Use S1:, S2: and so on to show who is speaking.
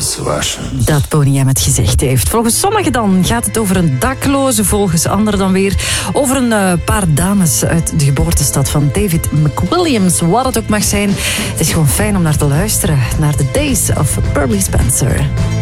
S1: those Russians.
S2: Dat Boney M het gezegd heeft. Volgens sommigen dan gaat het over een dakloze, volgens anderen dan weer over een paar dames uit de geboortestad van David McWilliams. Wat het ook mag zijn, het is gewoon fijn om naar te luisteren. Naar The Days of Pearly Spencer.